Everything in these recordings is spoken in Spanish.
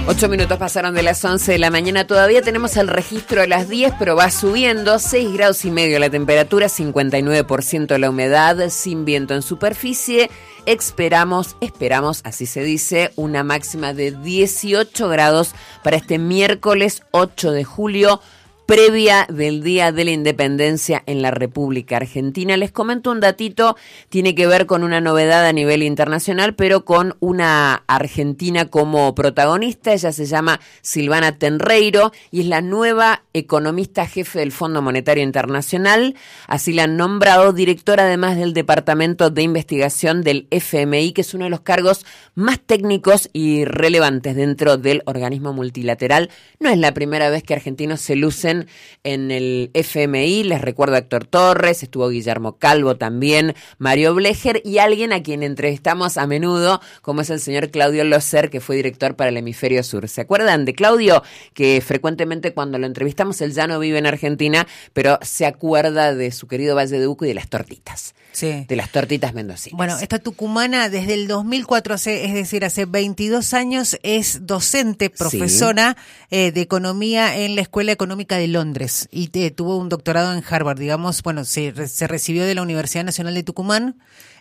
8 minutos pasaron de las 11 de la mañana. Todavía tenemos el registro a las 10, pero va subiendo. 6 grados y medio la temperatura, 59% la humedad, sin viento en superficie. Esperamos, así se dice, una máxima de 18 grados para este miércoles 8 de julio, previa del Día de la Independencia en la República Argentina. Les comento un datito, tiene que ver con una novedad a nivel internacional, pero con una argentina como protagonista. Ella se llama Silvana Tenreiro y es la nueva economista jefe del Fondo Monetario Internacional. Así la han nombrado directora además del Departamento de Investigación del FMI, que es uno de los cargos más técnicos y relevantes dentro del organismo multilateral. No es la primera vez que argentinos se lucen en el FMI. Les recuerdo a Héctor Torres, estuvo Guillermo Calvo también, Mario Blecher y alguien a quien entrevistamos a menudo, como es el señor Claudio Loser, que fue director para el Hemisferio Sur. ¿Se acuerdan de Claudio? Que frecuentemente cuando lo entrevistamos, él ya no vive en Argentina, pero se acuerda de su querido Valle de Uco y de las tortitas. Sí. De las tortitas mendocinas. Bueno, esta tucumana desde el 2004, es decir, hace 22 años, es docente, profesora de economía en la Escuela Económica de Londres y tuvo un doctorado en Harvard, digamos. Bueno, se recibió de la Universidad Nacional de Tucumán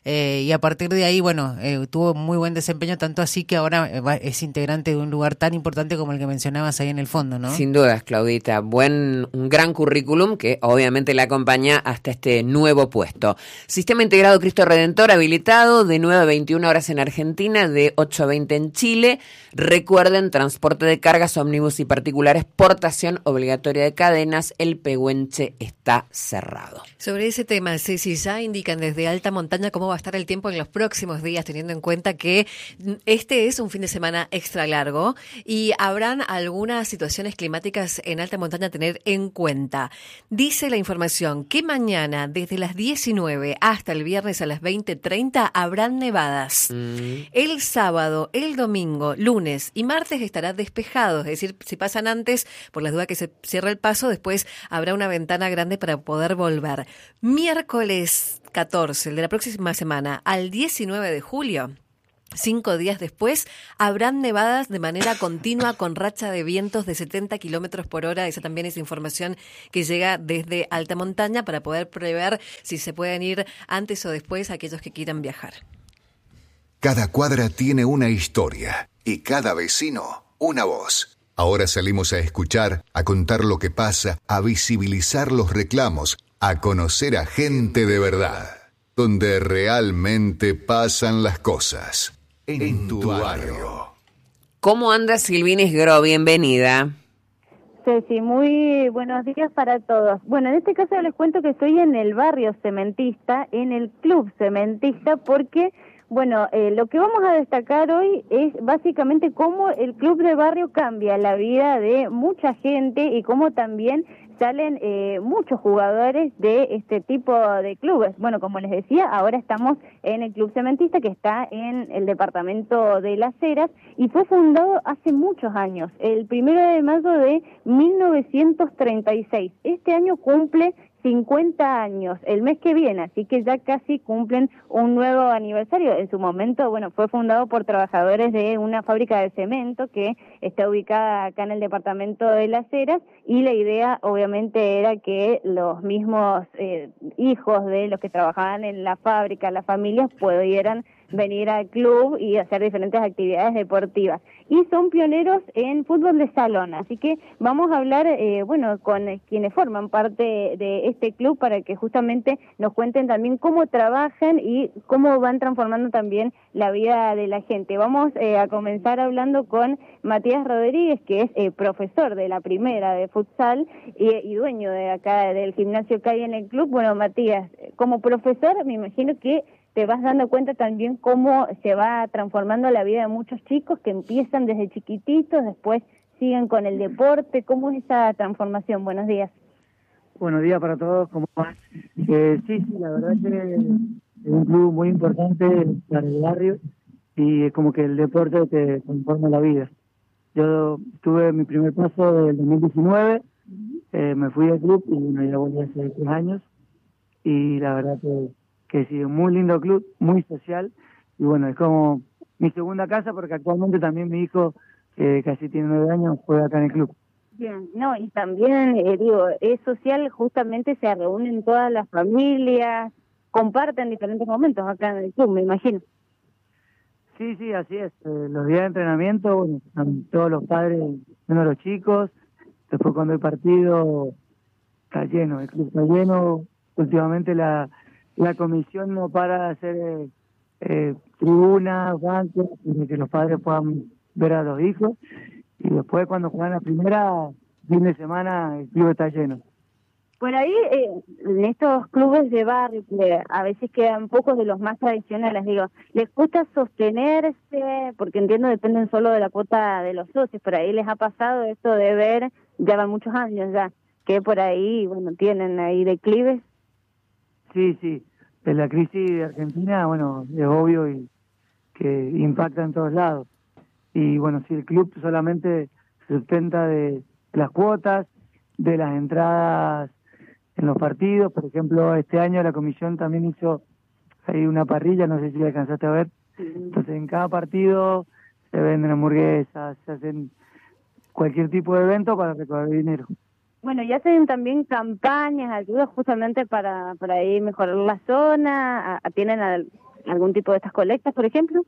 y a partir de ahí, bueno, tuvo muy buen desempeño, tanto así que ahora es integrante de un lugar tan importante como el que mencionabas ahí en el fondo, ¿no? Sin dudas, Claudita, un gran currículum que obviamente la acompaña hasta este nuevo puesto. Sistema Integrado Cristo Redentor habilitado de 9 a 21 horas en Argentina, de 8 a 20 en Chile. Recuerden, transporte de cargas, ómnibus y particulares, portación obligatoria de cadenas. El Pehuenche está cerrado. Sobre ese tema, Ceci, ya indican desde alta montaña cómo va a estar el tiempo en los próximos días, teniendo en cuenta que este es un fin de semana extra largo y habrán algunas situaciones climáticas en alta montaña a tener en cuenta. Dice la información que mañana, desde las 19 hasta el viernes a las 20:30, habrán nevadas. El sábado, el domingo, lunes y martes estará despejado, es decir, si pasan antes, por las dudas que se cierra el paso, después habrá una ventana grande para poder volver. Miércoles 14, el de la próxima semana, al 19 de julio, 5 días después, habrán nevadas de manera continua con racha de vientos de 70 kilómetros por hora. Esa también es información que llega desde alta montaña para poder prever si se pueden ir antes o después aquellos que quieran viajar. Cada cuadra tiene una historia y cada vecino una voz. Ahora salimos a escuchar, a contar lo que pasa, a visibilizar los reclamos, a conocer a gente de verdad, donde realmente pasan las cosas. En tu barrio. ¿Cómo anda Silvina Isgro? Bienvenida. Ceci, muy buenos días para todos. Bueno, en este caso les cuento que estoy en el barrio cementista, en el club cementista, porque, bueno, lo que vamos a destacar hoy es básicamente cómo el club de barrio cambia la vida de mucha gente y cómo también salen muchos jugadores de este tipo de clubes. Bueno, como les decía, ahora estamos en el Club Cementista, que está en el departamento de Las Heras, y fue fundado hace muchos años, el 1 de mayo de 1936. Este año cumple 50 años, el mes que viene, así que ya casi cumplen un nuevo aniversario. En su momento, bueno, fue fundado por trabajadores de una fábrica de cemento que está ubicada acá en el departamento de Las Heras, y la idea obviamente era que los mismos hijos de los que trabajaban en la fábrica, las familias, pudieran venir al club y hacer diferentes actividades deportivas. Y son pioneros en fútbol de salón, así que vamos a hablar, con quienes forman parte de este club para que justamente nos cuenten también cómo trabajan y cómo van transformando también la vida de la gente. Vamos a comenzar hablando con Matías Rodríguez, que es profesor de la primera de futsal y dueño de acá del gimnasio que hay en el club. Bueno, Matías, como profesor me imagino que te vas dando cuenta también cómo se va transformando la vida de muchos chicos que empiezan desde chiquititos, después siguen con el deporte. ¿Cómo es esa transformación? Buenos días. Buenos días para todos, ¿cómo van? Sí, la verdad que es un club muy importante para el barrio y es como que el deporte te transforma la vida. Yo tuve mi primer paso del 2019, me fui del club y bueno, ya volví hace 3 años y la verdad que sí, un muy lindo club, muy social y bueno, es como mi segunda casa porque actualmente también mi hijo que casi tiene 9 años, juega acá en el club. Bien, no, y también, digo, es social, justamente se reúnen todas las familias, comparten diferentes momentos acá en el club, me imagino. Sí, así es. Los días de entrenamiento, bueno, están todos los padres, uno de los chicos. Después cuando hay partido, está lleno, el club está lleno. Últimamente la comisión no para de hacer tribunas, bancos, para que los padres puedan ver a los hijos. Y después cuando juegan la primera, fin de semana, el club está lleno. Por ahí, en estos clubes de barrio, que a veces quedan pocos de los más tradicionales, digo, ¿les gusta sostenerse? Porque entiendo dependen solo de la cuota de los socios. Por ahí les ha pasado esto de ver, ya van muchos años ya, que por ahí, bueno, tienen ahí declives. Sí. De la crisis de Argentina, bueno, es obvio y que impacta en todos lados. Y bueno, si el club solamente se sustenta de las cuotas, de las entradas en los partidos, por ejemplo, este año la comisión también hizo ahí una parrilla, no sé si la alcanzaste a ver. Entonces en cada partido se venden hamburguesas, se hacen cualquier tipo de evento para recaudar dinero. Bueno, y hacen también campañas, ayudas justamente para ahí mejorar la zona. ¿Tienen algún tipo de estas colectas, por ejemplo?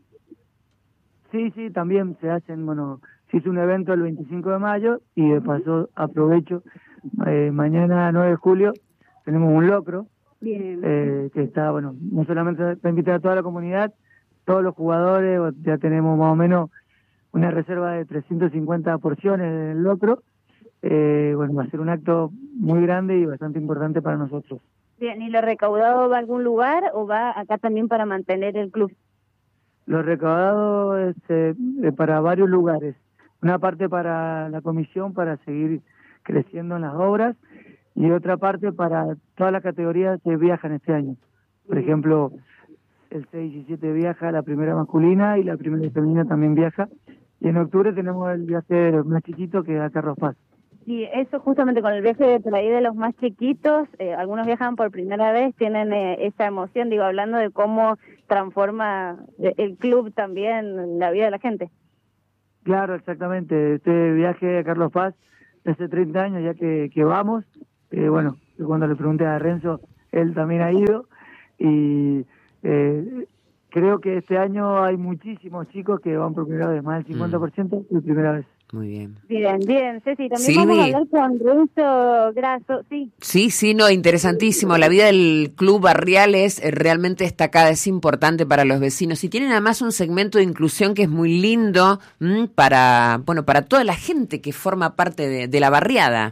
Sí, también se hacen, bueno, se hizo un evento el 25 de mayo y de paso aprovecho, mañana 9 de julio tenemos un locro. Bien. Que está, bueno, no solamente para invitar a toda la comunidad, todos los jugadores, ya tenemos más o menos una reserva de 350 porciones del locro. Bueno, va a ser un acto muy grande y bastante importante para nosotros. Bien, ¿y lo recaudado va a algún lugar o va acá también para mantener el club? Lo recaudado es para varios lugares. Una parte para la comisión, para seguir creciendo en las obras, y otra parte para todas las categorías que viajan este año. Por ejemplo, el 6 y 7 viaja la primera masculina y la primera femenina también viaja. Y en octubre tenemos el viaje de los más chiquitos, que es a Carlos Paz. Y eso justamente con el viaje de por ahí de los más chiquitos, algunos viajan por primera vez, tienen esa emoción, digo, hablando de cómo transforma el club también la vida de la gente. Claro, exactamente. Este viaje a Carlos Paz, hace 30 años ya que vamos. Bueno, cuando le pregunté a Renzo, él también ha ido. Y creo que este año hay muchísimos chicos que van por primera vez, más del 50% por primera vez. Muy bien. Bien, Ceci, también Silvi. vamos a hablar con Renzo Grasso, sí. Sí, no, interesantísimo. La vida del club barrial es realmente destacada, es importante para los vecinos. Y tienen además un segmento de inclusión que es muy lindo para toda la gente que forma parte de la barriada.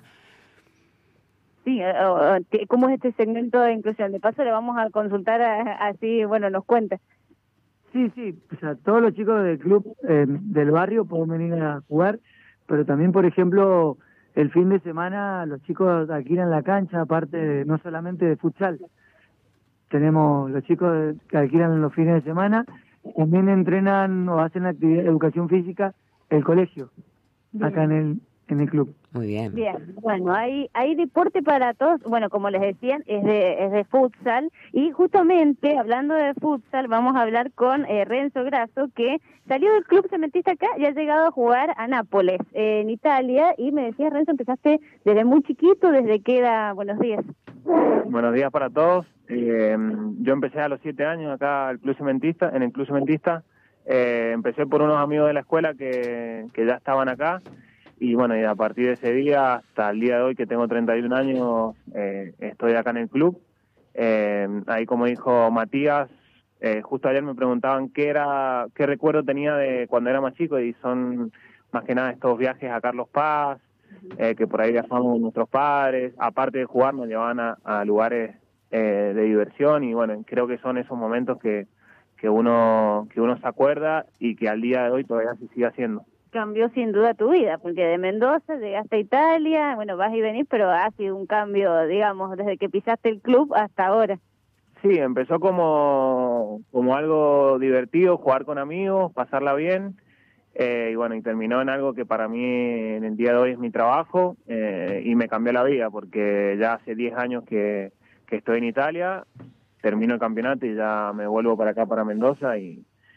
Sí, ¿cómo es este segmento de inclusión? De paso le vamos a consultar así, bueno, nos cuenta. Sí, o sea, todos los chicos del club del barrio pueden venir a jugar, pero también, por ejemplo, el fin de semana los chicos alquilan la cancha, aparte no solamente de futsal. Tenemos los chicos que alquilan los fines de semana, también entrenan o hacen actividad de educación física el colegio, acá en el club. Muy bien. Bien, bueno, hay deporte para todos. Bueno, como les decían, es de futsal. Y justamente, hablando de futsal, vamos a hablar con Renzo Grasso, que salió del club cementista acá y ha llegado a jugar a Nápoles, en Italia. Y me decías, Renzo, empezaste desde muy chiquito, ¿desde qué edad? Buenos días. Buenos días para todos. Yo empecé a los 7 años acá en el club cementista. Empecé por unos amigos de la escuela que ya estaban acá. Y bueno, y a partir de ese día hasta el día de hoy, que tengo 31 años, estoy acá en el club. Ahí, como dijo Matías, justo ayer me preguntaban qué recuerdo tenía de cuando era más chico, y son más que nada estos viajes a Carlos Paz, que por ahí viajamos con nuestros padres. Aparte de jugar, nos llevaban a lugares de diversión, y bueno, creo que son esos momentos que uno se acuerda y que al día de hoy todavía se sigue haciendo. Cambió sin duda tu vida, porque de Mendoza llegaste a Italia, bueno, vas y venís, pero ha sido un cambio, digamos, desde que pisaste el club hasta ahora. Sí, empezó como algo divertido, jugar con amigos, pasarla bien, y bueno, y terminó en algo que para mí en el día de hoy es mi trabajo, y me cambió la vida, porque ya hace 10 años que estoy en Italia, termino el campeonato y ya me vuelvo para acá, para Mendoza, y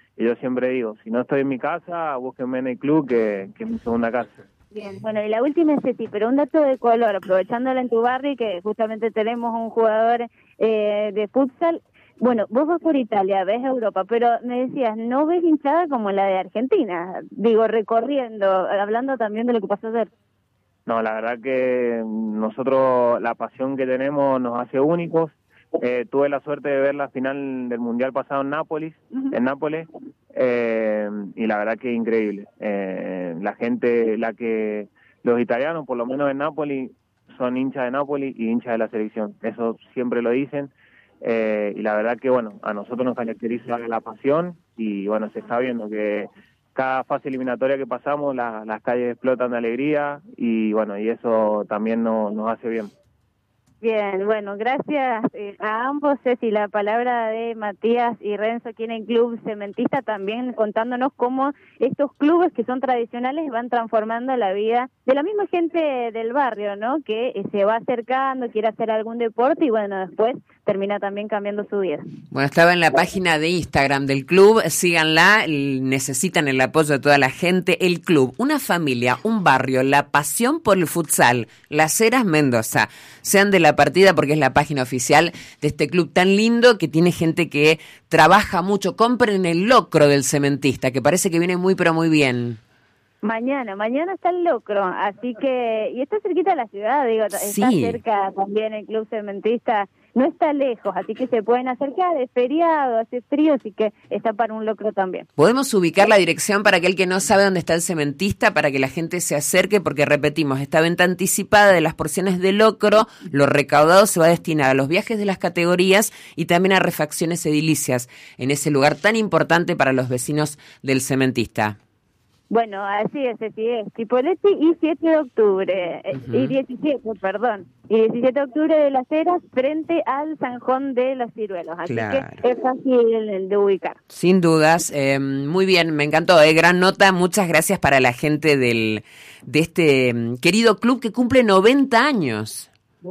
Y yo siempre digo, si no estoy en mi casa, búsquenme en el club, que es mi segunda casa. Bien, bueno, y la última es Ceci, pero un dato de color, aprovechándola en tu barrio, que justamente tenemos un jugador de futsal. Bueno, vos vas por Italia, ves Europa, pero me decías, no ves hinchada como la de Argentina, digo, recorriendo, hablando también de lo que pasó ayer. No, la verdad que nosotros, la pasión que tenemos nos hace únicos. Tuve la suerte de ver la final del Mundial pasado en Nápoles, y la verdad que increíble. La gente, los italianos, por lo menos en Nápoles, son hinchas de Nápoles y hinchas de la selección. Eso siempre lo dicen. Y la verdad que, bueno, a nosotros nos caracteriza la pasión y, bueno, se está viendo que cada fase eliminatoria que pasamos, las calles explotan de alegría y, bueno, y eso también nos hace bien. Bien, bueno, gracias a ambos, Ceci, la palabra de Matías y Renzo aquí en el Club Cementista, también contándonos cómo estos clubes que son tradicionales van transformando la vida de la misma gente del barrio, ¿no? Que se va acercando, quiere hacer algún deporte y bueno, después termina también cambiando su vida. Bueno, estaba en la página de Instagram del club, síganla, necesitan el apoyo de toda la gente. El club, una familia, un barrio, la pasión por el futsal, Las Heras, Mendoza. Sean de la partida porque es la página oficial de este club tan lindo que tiene gente que trabaja mucho. Compren el locro del Cementista, que parece que viene muy pero muy bien. Mañana está el locro, así que, y está cerquita de la ciudad, digo, Sí. Está cerca también el Club Cementista, no está lejos, así que se pueden acercar, es feriado, hace frío, así que está para un locro también. Podemos ubicar la dirección para aquel que no sabe dónde está el Cementista, para que la gente se acerque, porque repetimos, esta venta anticipada de las porciones de locro, lo recaudado se va a destinar a los viajes de las categorías y también a refacciones edilicias en ese lugar tan importante para los vecinos del Cementista. Bueno, así es, Chipoletti y 7 de octubre, y 17 de octubre de Las Heras frente al Zanjón de los Ciruelos, así Claro. que es fácil de ubicar. Sin dudas, muy bien, me encantó, gran nota, muchas gracias para la gente de este querido club que cumple 90 años.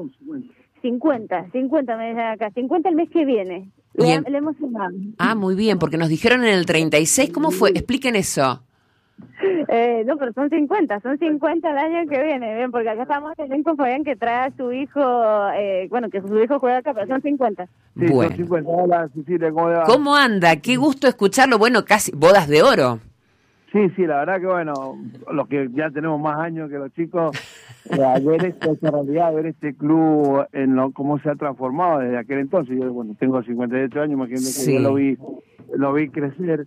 50 me dicen acá, 50 el mes que viene, Bien. le emocionamos. Ah, muy bien, porque nos dijeron en el 36, ¿cómo fue? Expliquen eso. No, pero son 50 el año que viene, bien, porque acá estamos en elenco, Fabián, que trae a su hijo, que su hijo juega acá, pero son 50. Sí, Bueno. son 50. Hola, Cecilia, ¿cómo le va? ¿Cómo anda? Qué gusto escucharlo, bueno, casi bodas de oro. Sí, la verdad que bueno, los que ya tenemos más años que los chicos, ver esta realidad, ver este club cómo se ha transformado desde aquel entonces. Yo, bueno, tengo 58 años, imagínate que Sí. yo lo vi crecer.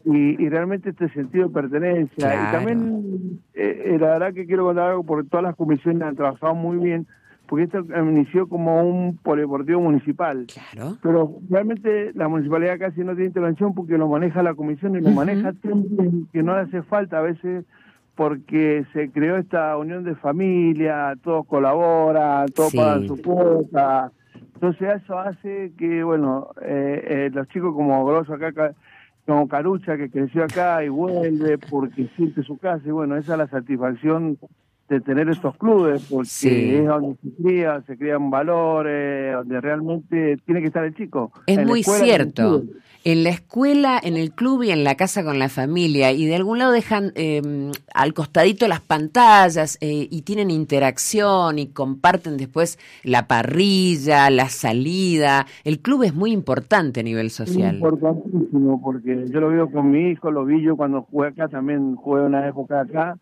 Y realmente este sentido de pertenencia. Claro. Y también, la verdad que quiero contar algo, porque todas las comisiones han trabajado muy bien, porque esto inició como un polideportivo municipal. Claro. Pero realmente la municipalidad casi no tiene intervención porque lo maneja la comisión y lo maneja tan bien que no le hace falta a veces, porque se creó esta unión de familia, todos colaboran, todos Sí. pagan su cuota. Entonces eso hace que, bueno, los chicos como Grosso acá, como Carucha, que creció acá y vuelve porque siente su casa, y bueno, esa es la satisfacción de tener estos clubes, porque Sí. es donde se crían valores, donde realmente tiene que estar el chico. Es En la muy escuela, cierto. en el club. En la escuela, en el club y en la casa con la familia. Y de algún lado dejan al costadito las pantallas y tienen interacción y comparten después la parrilla, la salida. El club es muy importante a nivel Es social. importantísimo, porque yo lo veo con mi hijo, lo vi yo cuando jugué acá, también jugué una época acá,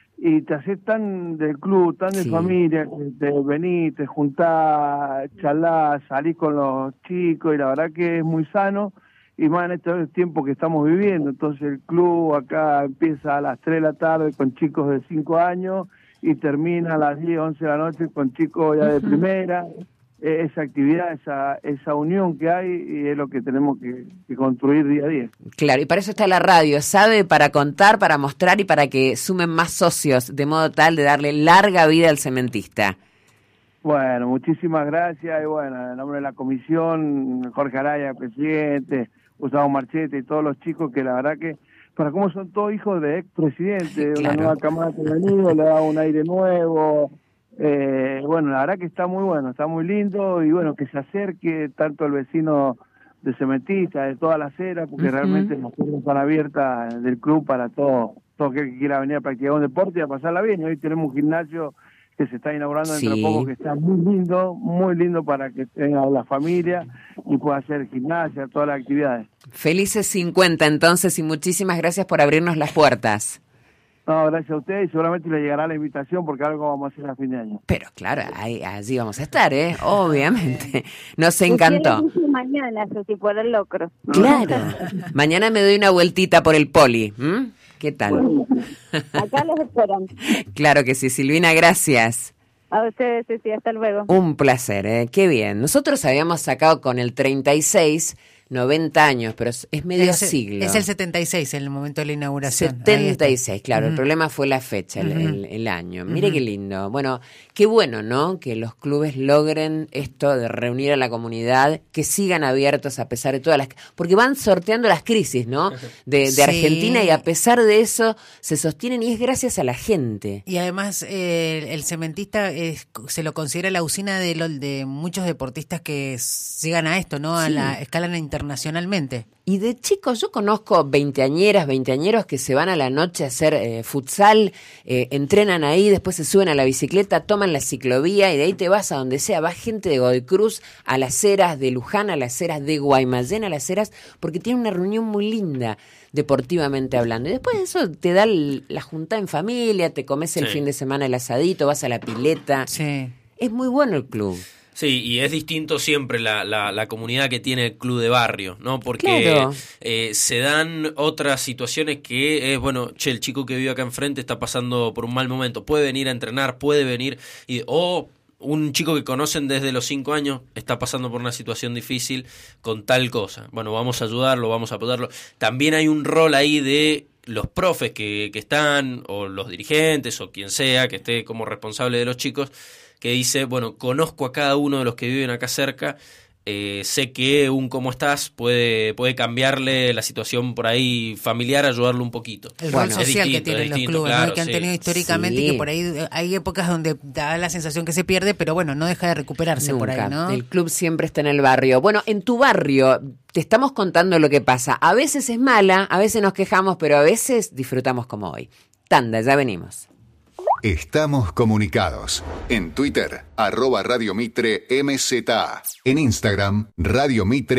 y te haces tan del club, tan de Sí. familia, que te venís, te juntás, charlás, salís con los chicos, y la verdad que es muy sano, y más en estos tiempos que estamos viviendo. Entonces el club acá empieza a las 3 de la tarde con chicos de 5 años, y termina a las 10, 11 de la noche con chicos ya de primera. Esa actividad, esa unión que hay, y es lo que tenemos que construir día a día. Claro, y para eso está la radio, ¿sabe? Para contar, para mostrar y para que sumen más socios, de modo tal de darle larga vida al Cementista. Bueno, muchísimas gracias, y bueno, en nombre de la comisión, Jorge Araya, presidente, Gustavo Marchete y todos los chicos, que la verdad que, para cómo son todos hijos de expresidentes, de Claro. una nueva camada que ha venido, le da un aire nuevo. Bueno, la verdad que está muy bueno, está muy lindo, y bueno, que se acerque tanto el vecino de cementistas, de toda la acera, porque realmente las puertas están abiertas del club para todo aquel que quiera venir a practicar un deporte y a pasarla bien. Y hoy tenemos un gimnasio que se está inaugurando dentro de poco, que está muy lindo para que tenga la familia y pueda hacer gimnasia, todas las actividades. Felices 50 entonces, y muchísimas gracias por abrirnos las puertas. No, gracias a ustedes, y seguramente le llegará la invitación porque algo vamos a hacer a fin de año. Pero claro, allí vamos a estar, obviamente. Nos encantó. Mañana, si por el locro. Claro. Mañana me doy una vueltita por el poli. ¿Qué tal? Bueno, acá los esperan. Claro que sí, Silvina, gracias. A ustedes, sí, hasta luego. Un placer, qué bien. Nosotros habíamos sacado con el 36... 90 años, pero es medio siglo. Es el 76 en el momento de la inauguración. 76, claro. El problema fue la fecha, el año. Mire qué lindo. Bueno, qué bueno, ¿no? Que los clubes logren esto de reunir a la comunidad, que sigan abiertos a pesar de todas las... Porque van sorteando las crisis, ¿no? De Argentina, y a pesar de eso se sostienen, y es gracias a la gente. Y además el cementista se lo considera la usina de muchos deportistas que llegan a esto, ¿no? A la escala internacionalmente. Y de chicos, yo conozco veinteañeros que se van a la noche a hacer futsal, entrenan ahí, después se suben a la bicicleta, toman la ciclovía y de ahí te vas a donde sea. Va gente de Godoy Cruz a las Heras, de Luján a las Heras, de Guaymallén a las Heras, porque tienen una reunión muy linda deportivamente hablando. Y después de eso te da la juntada en familia, te comes el fin de semana el asadito, vas a la pileta. Sí. Es muy bueno el club. Sí, y es distinto siempre la comunidad que tiene el club de barrio, ¿no? Porque claro. Se dan otras situaciones que es, el chico que vive acá enfrente está pasando por un mal momento, puede venir a entrenar, puede venir, un chico que conocen desde los 5 años está pasando por una situación difícil con tal cosa. Bueno, vamos a ayudarlo, vamos a apoyarlo. También hay un rol ahí de los profes que están, o los dirigentes, o quien sea que esté como responsable de los chicos, que dice, conozco a cada uno de los que viven acá cerca, sé que un cómo estás puede cambiarle la situación por ahí familiar, ayudarlo un poquito. El rol social que tienen los clubes, claro, ¿no? Que han tenido históricamente, que por ahí hay épocas donde da la sensación que se pierde, pero no deja de recuperarse. Nunca. Por ahí, ¿no? El club siempre está en el barrio. Bueno, en tu barrio te estamos contando lo que pasa. A veces es mala, a veces nos quejamos, pero a veces disfrutamos como hoy. Tanda, ya venimos. Estamos comunicados. En Twitter, @Radio Mitre MZA. En Instagram, Radio Mitre